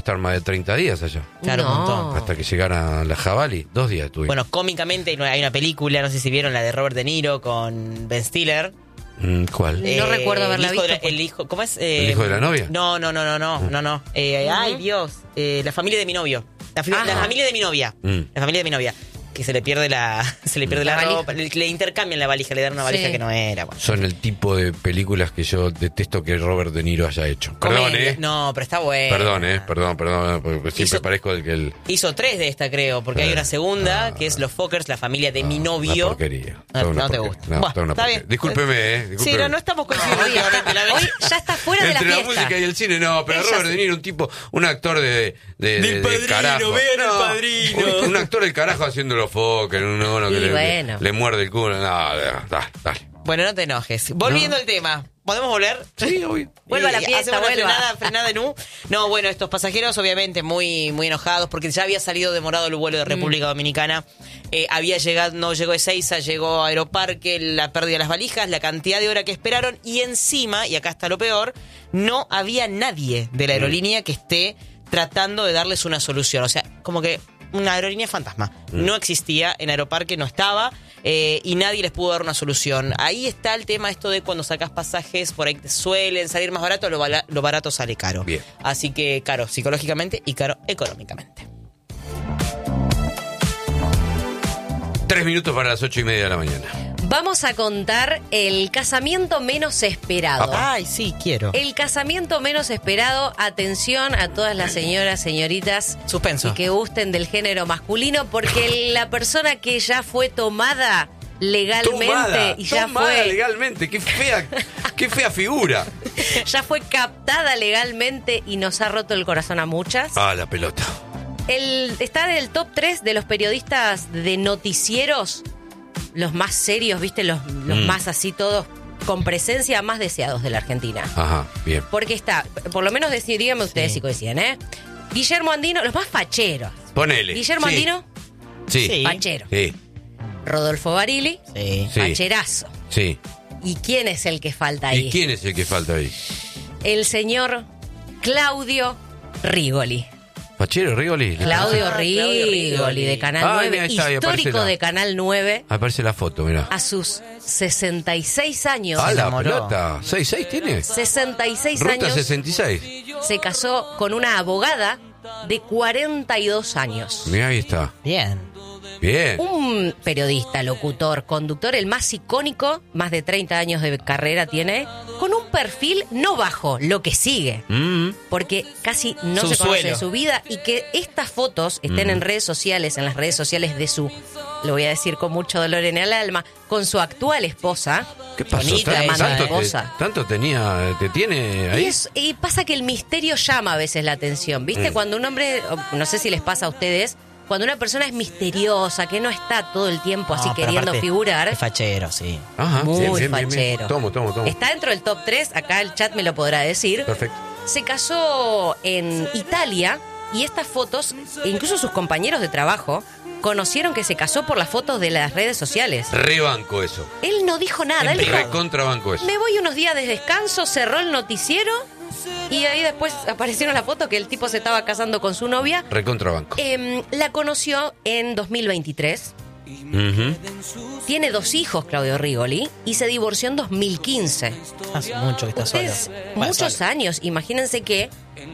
estar más de 30 días allá. Claro, No. un montón. Hasta que llegara la Jabalí. 2 días estuvimos. Bueno, cómicamente hay una película, no sé si vieron la de Robert De Niro con Ben Stiller. ¿Cuál? No recuerdo haberla el hijo visto, el hijo, ¿cómo es? ¿El hijo de la novia? No. Ay, Dios. La familia de mi novio. La familia de mi novia. La familia de mi novia. Que se le pierde la La ropa, le intercambian la valija, le dan una valija Sí. que no era. Bueno. Son el tipo de películas que yo detesto que Robert De Niro haya hecho. Perdón, Comedia. No, pero está bueno. Perdón, porque siempre parezco el que el... Hizo 3 de esta, creo, porque hay una segunda, que es Los Fockers, la familia de mi Una novio. porquería. No, Toda una no te porquería. gusta. No, Bueno, toda una está porquería. bien. Discúlpeme, Sí, no estamos coincidiendo últimamente, la verdad. Hoy ya está fuera de la Entre la fiesta. música y el cine, no, pero Ella Robert sí. De Niro, un actor de Padrino, carajo. vean El Padrino. Un actor del carajo haciendo los Fokker, uno que Y le, bueno. le muerde el culo. No, dale. Bueno, no te enojes. Volviendo al tema. ¿Podemos volver? Sí, obvio. Vuelva a la fiesta, Hacemos una vuelva. frenada en U. No, bueno, estos pasajeros obviamente muy, muy enojados porque ya había salido demorado el vuelo de República Dominicana. No llegó Ezeiza, llegó a Aeroparque, la pérdida de las valijas, la cantidad de hora que esperaron y encima, y acá está lo peor, no había nadie de la aerolínea que esté tratando de darles una solución. O sea, como que una aerolínea fantasma. No existía, en Aeroparque no estaba y nadie les pudo dar una solución. Ahí está el tema esto de cuando sacas pasajes, por ahí te suelen salir más barato, lo barato sale caro. Bien. Así que caro psicológicamente y caro económicamente. 3 minutos para las 8:30 de la mañana. Vamos a contar el casamiento menos esperado. Ay, sí, quiero. El casamiento menos esperado, atención a todas las señoras, señoritas Suspenso. y que gusten del género masculino, porque la persona que ya fue tomada legalmente y ya tomada fue legalmente, qué fea figura. ya fue captada legalmente y nos ha roto el corazón a muchas. Ah, la pelota. Está en el top 3 de los periodistas de noticieros, los más serios, ¿viste? Los más así todos con presencia más deseados de la Argentina. Ajá, bien. Porque está, por lo menos díganme ustedes si coinciden, ¿eh? Guillermo Andino, los más facheros. Ponele. Guillermo Sí. Andino, Sí. fachero. Sí. Rodolfo Barili, Sí. Sí. facherazo. Sí. ¿Y quién es el que falta ahí? ¿Y quién es el que falta ahí? El señor Claudio Rigoli. ¿Pachero, Rigoli? Claudio Rigoli. Rigoli, de Canal Ay, 9, mira, ahí está, ahí aparece histórico la- de Canal 9, Aparece la foto, mira. a sus 66 años. Ah, la enamoró. pelota. 6'6 tiene. 66 Ruta años 66. se casó con una abogada de 42 años. Mira, ahí está. Bien. Bien. Un periodista, locutor, conductor, el más icónico, más de 30 años de carrera tiene, con un perfil no bajo, lo que sigue. Porque casi no se conoce Subsuelo. de su vida y que estas fotos estén en redes sociales, en las redes sociales de su, lo voy a decir con mucho dolor en el alma, con su actual esposa. ¿Qué pasó? bonita ¿Tanto, esa, tanto esposa. tanto te tiene ahí? Y pasa que el misterio llama a veces la atención, ¿viste? Cuando un hombre, no sé si les pasa a ustedes, cuando una persona es misteriosa, que no está todo el tiempo así No, pero queriendo aparte, figurar, es fachero, sí. Ajá, muy bien, bien, bien, bien. fachero. Tomo. Está dentro del top 3, acá el chat me lo podrá decir. Perfecto. Se casó en Italia y estas fotos, e incluso sus compañeros de trabajo, conocieron que se casó por las fotos de las redes sociales. Rebanco eso. Él no dijo nada, él dijo, Recontrabanco eso. me voy unos días de descanso, cerró el noticiero y ahí después aparecieron la foto que el tipo se estaba casando con su novia. Recontrabanco. La conoció en 2023. Ujú. Tiene 2 hijos, Claudio Rigoli, y se divorció en 2015. Hace mucho que está Ustedes, solo. Bueno, muchos solo. años, imagínense que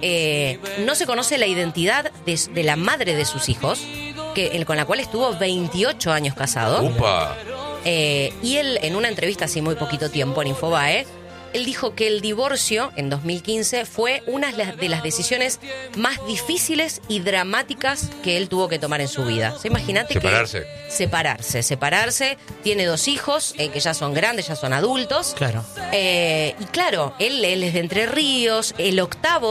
no se conoce la identidad de la madre de sus hijos, con la cual estuvo 28 años casado. Upa. Y él, en una entrevista hace muy poquito tiempo en Infobae, él dijo que el divorcio en 2015 fue una de las decisiones más difíciles y dramáticas que él tuvo que tomar en su vida. O sea, imagínate Separarse. que separarse, tiene 2 hijos que ya son grandes, ya son adultos. Claro. Y claro, él es de Entre Ríos, el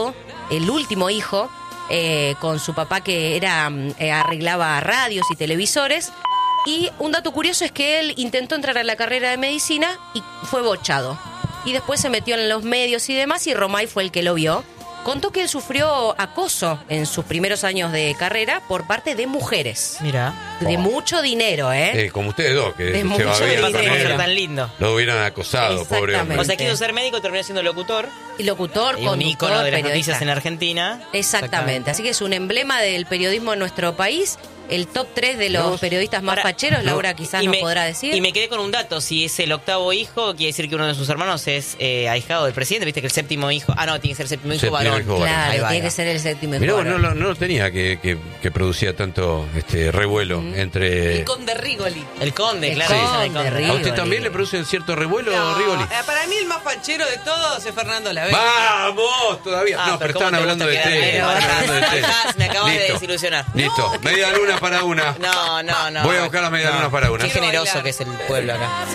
último hijo, con su papá que arreglaba radios y televisores. Y un dato curioso es que él intentó entrar a la carrera de medicina y fue bochado. Y después se metió en los medios y demás, y Romay fue el que lo vio. contó que él sufrió acoso en sus primeros años de carrera por parte de mujeres. Mira. De mucho dinero, ¿eh? Como ustedes dos, que De se mucho va a ver dinero. esta Por ser manera, tan lindo. lo hubieran acosado, pobre hombre. O sea, quiso ser médico y terminó siendo locutor. Y locutor, Y un conductor, ícono de las periodista. noticias en Argentina. Exactamente. Así que es un emblema del periodismo en nuestro país. El top 3 de los Vos- periodistas más Ahora, facheros, Laura quizás Y nos me- podrá decir. Y me quedé con un dato. Si es el octavo hijo, quiere decir que uno de sus hermanos es ahijado del presidente. Viste que el séptimo hijo... Ah, no, tiene que ser el séptimo hijo Séptimo varón. hijo varón. Claro, Ahí va, tiene ahí que va. ser el séptimo Mirá, hijo vos, varón. no lo tenía que producía tanto revuelo entre... Y con de Rigoli. El conde, El claro. dicen el conde, conde. Rigoli. ¿A usted también le producen cierto revuelo, No, Rigoli? para mí el más fachero de todos es Fernando Lavey. ¡Vamos! Todavía. Ah, no, pero ¿cómo estaban te hablando de gusta té. quedar bien? Estaban hablando de té. Me acabas de Listo. desilusionar. Listo. Media luna para una. No. Voy a buscar las media lunas para una. Qué generoso bailar. que es el pueblo acá.